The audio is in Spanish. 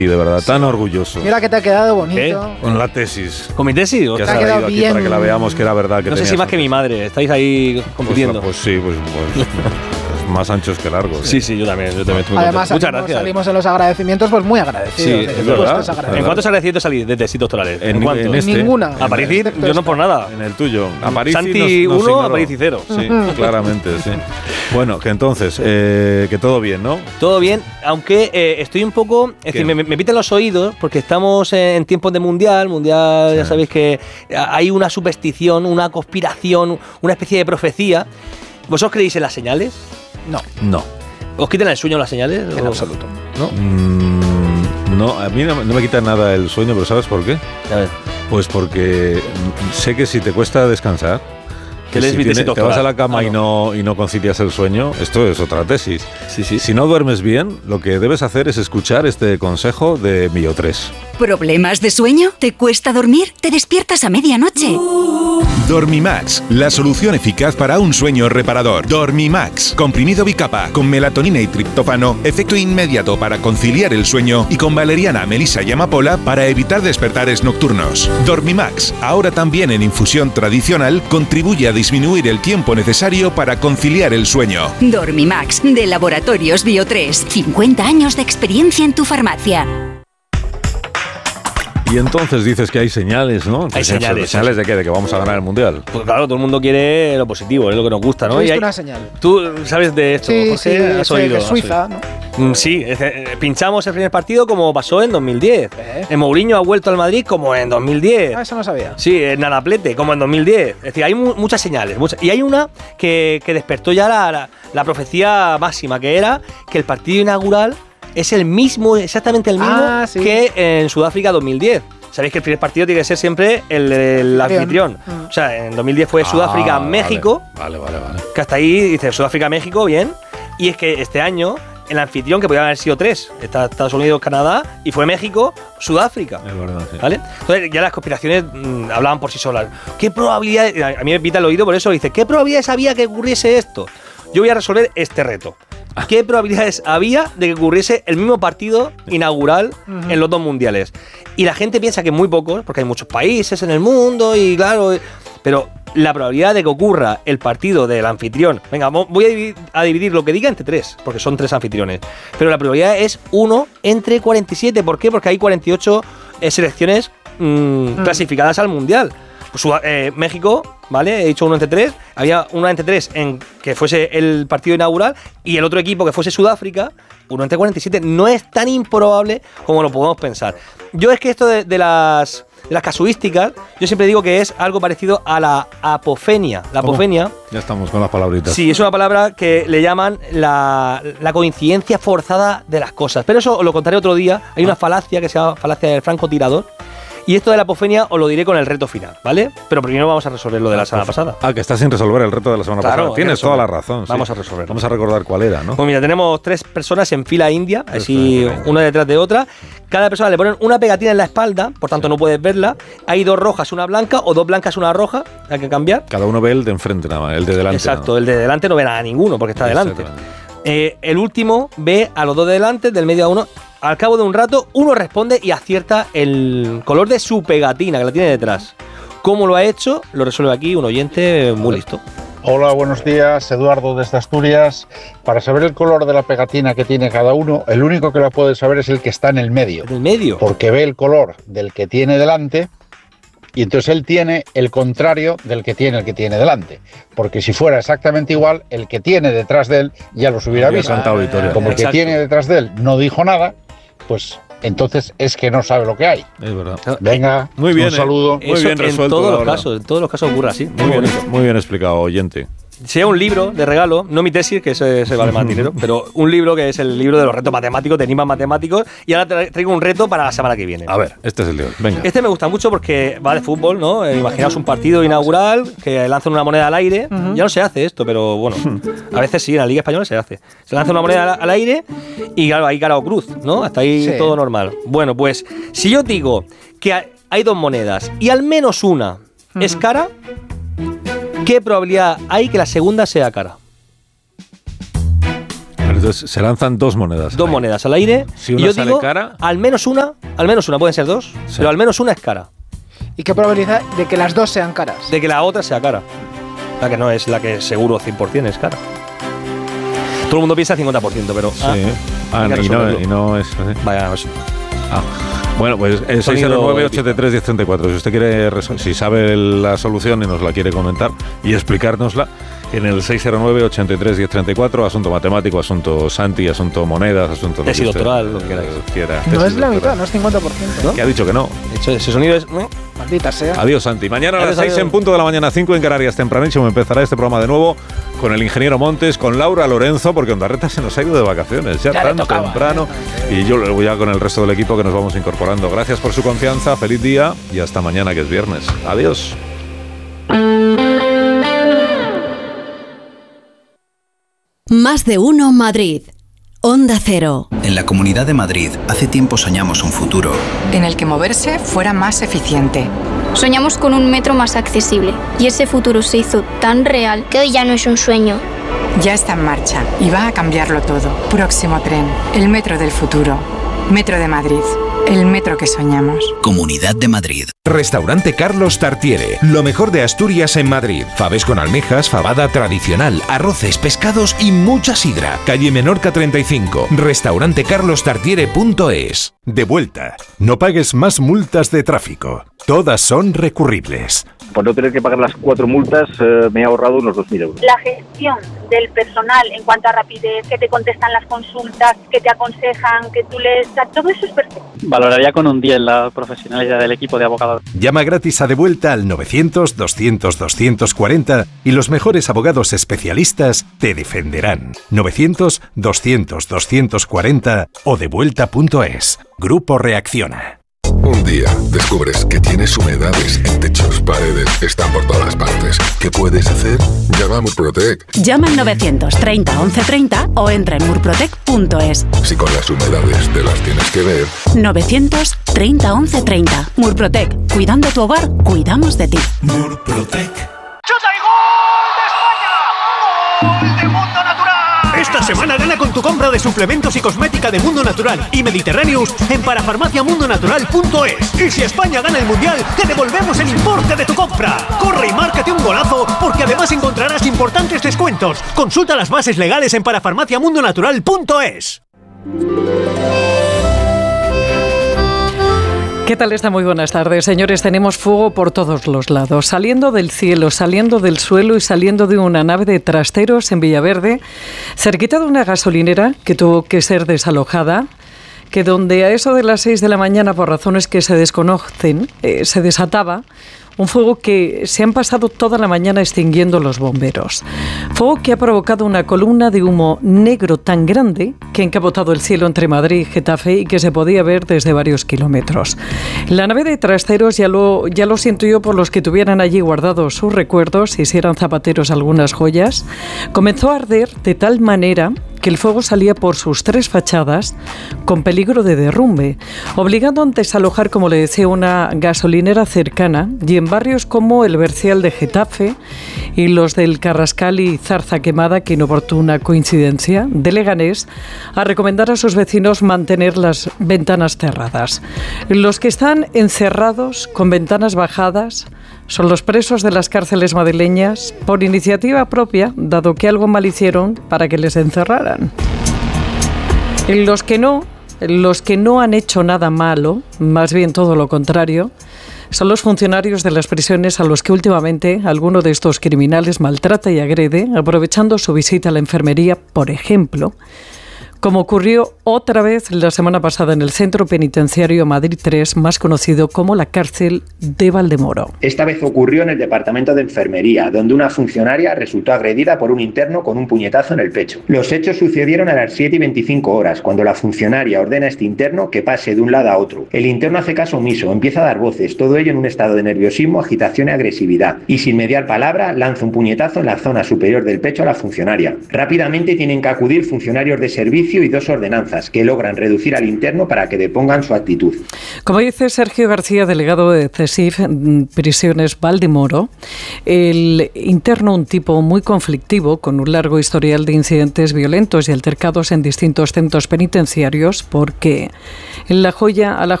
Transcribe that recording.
Y de verdad, tan orgulloso. Mira que te ha quedado bonito. Con la tesis. ¿Con mi tesis? Que has te ha quedado traído aquí bien. para que la veamos que era verdad. Que No sé si más que mi madre. Estáis ahí compitiendo. Pues sí, pues más anchos que largos. Sí, yo también estoy muy Además, contento. Muchas gracias. salimos en los agradecimientos pues muy agradecidos. Sí, es verdad. ¿En cuántos agradecidos salís de tesis doctorales? ¿En cuántos? En este, ninguna. A París, yo no por nada. En el tuyo. A París Santi 1, a París 0. Sí, claramente, sí. Bueno, que entonces, que todo bien, ¿no? Todo bien, aunque estoy un poco... Es decir, me pitan los oídos porque estamos en tiempos de mundial. Mundial, ya sabéis que hay una superstición, una conspiración, una especie de profecía. ¿Vosotros creéis en las señales? No. ¿Os quitan el sueño las señales? En absoluto. ¿No? No, a mí no me quita nada el sueño, pero ¿sabes por qué? A ver. Pues porque sé que si te cuesta descansar, que si te vas a la cama y no concilias el sueño, esto es otra tesis. Sí. Si no duermes bien, lo que debes hacer es escuchar este consejo de Mio 3. ¿Problemas de sueño? ¿Te cuesta dormir? ¿Te despiertas a medianoche? Dormimax, la solución eficaz para un sueño reparador. Dormimax, comprimido bicapa, con melatonina y triptófano, efecto inmediato para conciliar el sueño y con valeriana, melisa y amapola para evitar despertares nocturnos. Dormimax, ahora también en infusión tradicional, contribuye a disminuir el tiempo necesario para conciliar el sueño. Dormimax, de Laboratorios Bio3. 50 años de experiencia en tu farmacia. Y entonces dices que hay señales, ¿no? Hay señales. ¿Señales de qué? ¿De que vamos a ganar el Mundial? Pues claro, todo el mundo quiere lo positivo, es lo que nos gusta, ¿no? ¿Has visto una señal? ¿Tú sabes de esto, Sí, Jorge? ¿Has oído? Que Suiza, ¿no? Sí, pinchamos el primer partido como pasó en 2010. El Mourinho ha vuelto al Madrid como en 2010. Eso no sabía. Sí, el Nanaplete como en 2010. Es decir, hay muchas señales. Y hay una que despertó ya la profecía máxima, que era que el partido inaugural es el mismo, exactamente el mismo que en Sudáfrica 2010. Sabéis que el primer partido tiene que ser siempre el anfitrión. O sea, en 2010 fue Sudáfrica-México. Vale. Que hasta ahí dice Sudáfrica-México, bien. Y es que este año el anfitrión, que podía haber sido 3, Estados Unidos, Canadá, y fue México, Sudáfrica. Es verdad, sí. ¿Vale? Entonces ya las conspiraciones hablaban por sí solas. ¿Qué probabilidad? A mí me pita el oído por eso, dice, ¿qué probabilidades había que ocurriese esto? Yo voy a resolver este reto. ¿Qué probabilidades había de que ocurriese el mismo partido inaugural en los dos mundiales? Y la gente piensa que muy pocos, porque hay muchos países en el mundo y claro, pero la probabilidad de que ocurra el partido del anfitrión, venga, voy a dividir lo que diga entre 3, porque son 3 anfitriones, pero la probabilidad es 1 entre 47. ¿Por qué? Porque hay 48 selecciones clasificadas al mundial. Pues, México, ¿vale? He dicho 1 entre 3. Había 1 entre 3 en que fuese el partido inaugural y el otro equipo que fuese Sudáfrica, 1 entre 47. No es tan improbable como lo podemos pensar. Yo es que esto de las casuísticas, yo siempre digo que es algo parecido a la apofenia. La apofenia... Ya estamos con las palabritas. Sí, es una palabra que le llaman la coincidencia forzada de las cosas. Pero eso os lo contaré otro día. Hay una falacia que se llama falacia del francotirador. Y esto de la apofenia os lo diré con el reto final, ¿vale? Pero primero vamos a resolver lo de la semana pasada. Que estás sin resolver el reto de la semana pasada. Tienes toda la razón. Vamos a resolverlo. Vamos a recordar cuál era, ¿no? Pues mira, tenemos 3 personas en fila india, así una detrás de otra. Cada persona le ponen una pegatina en la espalda, por tanto no puedes verla. Hay 2 rojas, una blanca, o 2 blancas, una roja. Hay que cambiar. Cada uno ve el de enfrente nada más, el de delante. Exacto, el de delante no ve a ninguno porque está delante. El último ve a los 2 de delante, del medio a uno. Al cabo de un rato, uno responde y acierta el color de su pegatina, que la tiene detrás. ¿Cómo lo ha hecho? Lo resuelve aquí un oyente muy listo. Hola, buenos días, Eduardo desde Asturias. Para saber el color de la pegatina que tiene cada uno, el único que la puede saber es el que está en el medio. ¿En el medio? Porque ve el color del que tiene delante y entonces él tiene el contrario del que tiene el que tiene delante. Porque si fuera exactamente igual, el que tiene detrás de él ya los hubiera visto. Como el que tiene detrás de él no dijo nada, pues entonces es que no sabe lo que hay. Es verdad. Venga, muy bien, un saludo. Muy bien resuelto. En todos los casos ocurre así. Muy bien explicado, oyente. Sea un libro de regalo, no mi tesis, que se vale más dinero, pero un libro que es el libro de los retos matemáticos, de enigmas matemáticos, y ahora traigo un reto para la semana que viene. A ver, este es el libro, venga. Este me gusta mucho porque va de fútbol, ¿no? Imaginaos un partido inaugural que lanzan una moneda al aire. Ya no se hace esto, pero bueno, a veces sí, en la Liga Española se hace. Se lanza una moneda al aire y claro, hay cara o cruz, ¿no? Hasta ahí todo normal. Bueno, pues si yo digo que hay 2 monedas y al menos una es cara, ¿qué probabilidad hay que la segunda sea cara? Entonces se lanzan 2 monedas. 2 monedas al aire. Si una sale cara, al menos una, pueden ser 2, sí, pero al menos una es cara. ¿Y qué probabilidad de que las 2 sean caras? De que la otra sea cara. La que no es la que seguro 100% es cara. Todo el mundo piensa 50%, pero... Sí. Y no es... Vaya, no sé. Bueno, pues el 609-83-1034. Si usted quiere, si sabe la solución y nos la quiere comentar y explicárnosla, en el 609-83-1034, asunto matemático, asunto Santi, asunto monedas, asunto... Tesis doctoral, lo que quiera. No es la mitad, no es 50%. ¿No? Que ha dicho que no. Ese sonido es... Maldita sea. Adiós, Santi. Mañana a las 6 en punto de la mañana, 5 en Canarias, tempranísimo, empezará este programa de nuevo con el ingeniero Montes, con Laura Lorenzo, porque Ondarreta se nos ha ido de vacaciones ya tan temprano. Y yo voy ya con el resto del equipo que nos vamos incorporando. Gracias por su confianza, feliz día y hasta mañana, que es viernes. Adiós. Más de uno Madrid. Onda Cero. En la Comunidad de Madrid, hace tiempo soñamos un futuro en el que moverse fuera más eficiente. Soñamos con un metro más accesible y ese futuro se hizo tan real que hoy ya no es un sueño. Ya está en marcha y va a cambiarlo todo. Próximo tren, el metro del futuro. Metro de Madrid, el metro que soñamos. Comunidad de Madrid. Restaurante Carlos Tartiere, lo mejor de Asturias en Madrid. Faves con almejas, fabada tradicional, arroces, pescados y mucha sidra. Calle Menorca 35, restaurantecarlostartiere.es. De vuelta, no pagues más multas de tráfico. Todas son recurribles. Por no tener que pagar las 4 multas, me he ahorrado unos 2.000 euros. La gestión del personal en cuanto a rapidez, que te contestan las consultas, que te aconsejan, que tú les... Todo eso es perfecto. Valoraría con un 10 la profesionalidad del equipo de abogados. Llama gratis a De Vuelta al 900-200-240 y los mejores abogados especialistas te defenderán. 900-200-240 o devuelta.es. Grupo Reacciona. Un día descubres que tienes humedades en techos, paredes, están por todas partes. ¿Qué puedes hacer? Llama a Murprotec. Llama al 930 1130 o entra en murprotec.es. Si con las humedades te las tienes que ver. 930 1130. Murprotec. Cuidando tu hogar, cuidamos de ti. Murprotec. ¡Chuta y gol de España! ¡Gol de Mundo Natural! Esta semana gana con tu compra de suplementos y cosmética de Mundo Natural y Mediterraneous en parafarmaciamundonatural.es. Y si España gana el Mundial, te devolvemos el importe de tu compra. Corre y márcate un golazo, porque además encontrarás importantes descuentos. Consulta las bases legales en parafarmaciamundonatural.es. ¿Qué tal está? Muy buenas tardes, señores. Tenemos fuego por todos los lados, saliendo del cielo, saliendo del suelo y saliendo de una nave de trasteros en Villaverde, cerquita de una gasolinera que tuvo que ser desalojada, que donde a eso de las 6 de la mañana, por razones que se desconocen, se desataba un fuego que se han pasado toda la mañana extinguiendo los bomberos. Fuego que ha provocado una columna de humo negro tan grande que ha encapotado el cielo entre Madrid y Getafe y que se podía ver desde varios kilómetros. La nave de trasteros, ya lo siento yo por los que tuvieran allí guardados sus recuerdos y si eran zapateros algunas joyas, comenzó a arder de tal manera que el fuego salía por sus 3 fachadas con peligro de derrumbe, obligando a desalojar, como le decía, una gasolinera cercana y en barrios como el Bercial de Getafe y los del Carrascal y Zarza Quemada, que inoportuna coincidencia, de Leganés, a recomendar a sus vecinos mantener las ventanas cerradas. Los que están encerrados con ventanas bajadas son los presos de las cárceles madrileñas por iniciativa propia, dado que algo mal hicieron para que les encerraran. Los que no han hecho nada malo, más bien todo lo contrario, son los funcionarios de las prisiones a los que últimamente alguno de estos criminales maltrata y agrede, aprovechando su visita a la enfermería, por ejemplo, como ocurrió otra vez la semana pasada en el Centro Penitenciario Madrid 3, más conocido como la cárcel de Valdemoro. Esta vez ocurrió en el departamento de enfermería, donde una funcionaria resultó agredida por un interno con un puñetazo en el pecho. Los hechos sucedieron a las 7:25, cuando la funcionaria ordena a este interno que pase de un lado a otro. El interno hace caso omiso, empieza a dar voces, todo ello en un estado de nerviosismo, agitación y agresividad, y sin mediar palabra lanza un puñetazo en la zona superior del pecho a la funcionaria. Rápidamente tienen que acudir funcionarios de servicio juicio y 2 ordenanzas que logran reducir al interno para que depongan su actitud. Como dice Sergio García, delegado de CESIF Prisiones Valdemoro, el interno, un tipo muy conflictivo, con un largo historial de incidentes violentos y altercados en distintos centros penitenciarios, porque a La Joya